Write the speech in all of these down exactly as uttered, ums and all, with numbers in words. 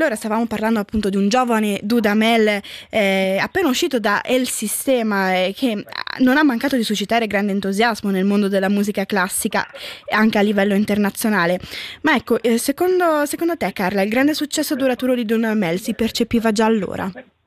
allora stavamo parlando appunto di un giovane Dudamel eh, appena uscito da El Sistema, eh, che non ha mancato di suscitare grande entusiasmo nel mondo della musica classica anche a livello internazionale. Ma ecco, eh, secondo, secondo te, Carla, il grande successo duraturo di Dudamel si percepiva già allora?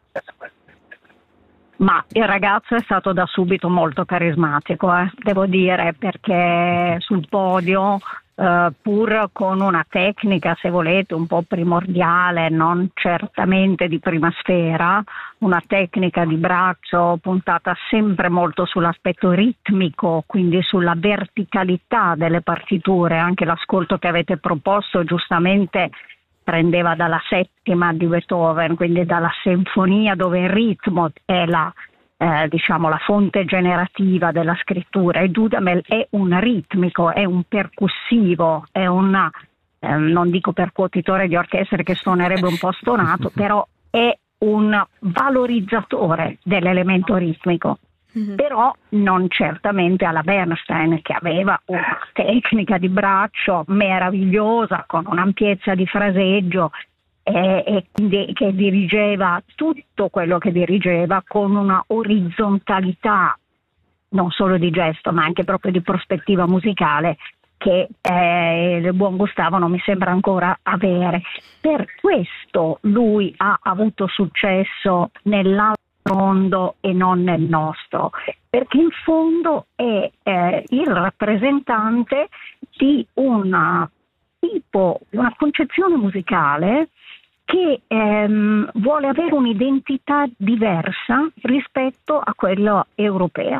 Ma il ragazzo è stato da subito molto carismatico, eh, devo dire, perché sul podio, eh, pur con una tecnica, se volete, un po' primordiale, non certamente di prima sfera, una tecnica di braccio puntata sempre molto sull'aspetto ritmico, quindi sulla verticalità delle partiture. Anche l'ascolto che avete proposto giustamente prendeva dalla settima di Beethoven, quindi dalla sinfonia, dove il ritmo è la, eh, diciamo, la fonte generativa della scrittura, e Dudamel è un ritmico, è un percussivo, è un, eh, non dico percuotitore di orchestra che suonerebbe un po' stonato, però è un valorizzatore dell'elemento ritmico. Mm-hmm. Però non certamente alla Bernstein, che aveva una tecnica di braccio meravigliosa, con un'ampiezza di fraseggio e, e quindi che dirigeva tutto quello che dirigeva con una orizzontalità non solo di gesto ma anche proprio di prospettiva musicale che eh, il buon Gustavo non mi sembra ancora avere. Per questo lui ha avuto successo nell'altro mondo e non nel nostro, perché in fondo è eh, il rappresentante di una tipo, una concezione musicale che ehm, vuole avere un'identità diversa rispetto a quella europea.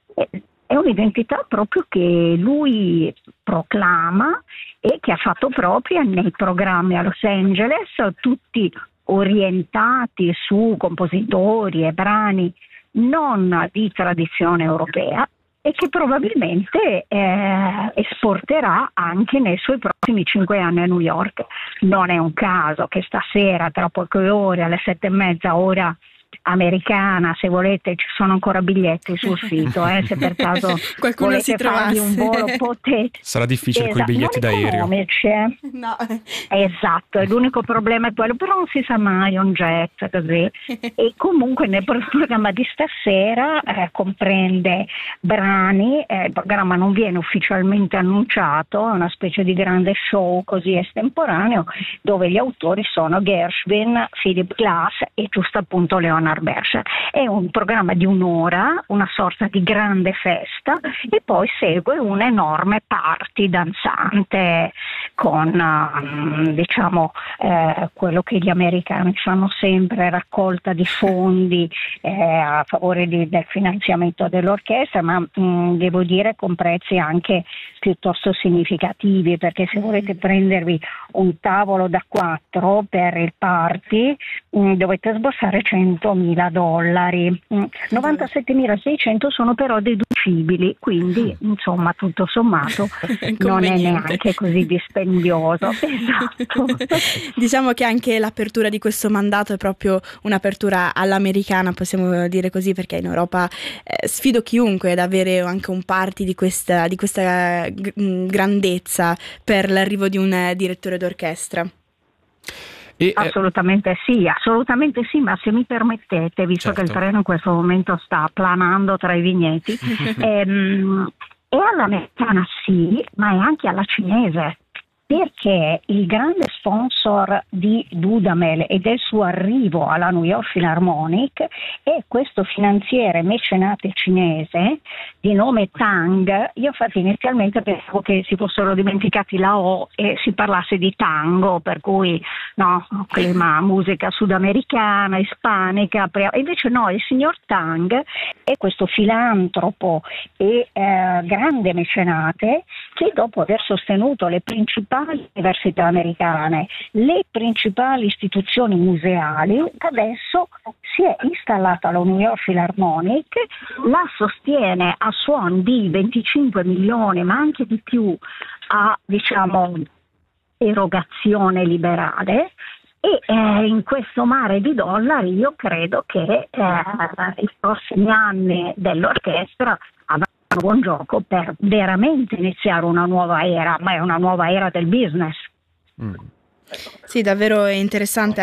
È un'identità proprio che lui proclama e che ha fatto propria nei programmi a Los Angeles, tutti orientati su compositori e brani non di tradizione europea, e che probabilmente eh, esporterà anche nei suoi prossimi cinque anni a New York. Non è un caso che stasera, tra poche ore, alle sette e mezza ora americana, se volete, ci sono ancora biglietti sul sito, eh, se per caso qualcuno volete si trovasse farvi un volo, potete. Sarà difficile Esatto. con i biglietti d'aereo. Eh? No. Esatto, l'unico problema è quello, però non si sa mai, un jet così. E comunque nel programma di stasera eh, comprende brani, eh, il programma non viene ufficialmente annunciato, è una specie di grande show così estemporaneo, dove gli autori sono Gershwin, Philip Glass e giusto appunto Leonard Bernstein. È un programma di un'ora, una sorta di grande festa, e poi segue un enorme party danzante con um, diciamo eh, quello che gli americani fanno sempre, raccolta di fondi eh, a favore di, del finanziamento dell'orchestra, ma mh, devo dire con prezzi anche piuttosto significativi, perché se volete prendervi un tavolo da quattro per il party mh, dovete sborsare centomila dollari, mh, novantasettemilaseicento sono però deducibili, quindi insomma tutto sommato non è neanche così dispendioso. Esatto. Diciamo che anche l'apertura di questo mandato è proprio un'apertura all'americana, possiamo dire così, perché in Europa eh, sfido chiunque ad avere anche un party di questa, di questa g- grandezza per l'arrivo di un eh, direttore d'orchestra. E, assolutamente sì, assolutamente sì, ma se mi permettete, visto certo. che il treno in questo momento sta planando tra i vigneti, ehm, è all'americana sì, ma è anche alla cinese, perché il grande sponsor di Dudamel e del suo arrivo alla New York Philharmonic è questo finanziere mecenate cinese di nome Tang. Io infatti inizialmente pensavo che si fossero dimenticati la O e si parlasse di tango, per cui no, clima musica sudamericana, ispanica, e invece no, il signor Tang è questo filantropo e eh, grande mecenate che, dopo aver sostenuto le principali università americane, le principali istituzioni museali, adesso si è installata alla New York Philharmonic, la sostiene a suon di venticinque milioni, ma anche di più a, diciamo, erogazione liberale. E eh, in questo mare di dollari io credo che eh, i prossimi anni dell'orchestra avranno buon gioco per veramente iniziare una nuova era, ma è una nuova era del business. Mm. Sì, davvero interessante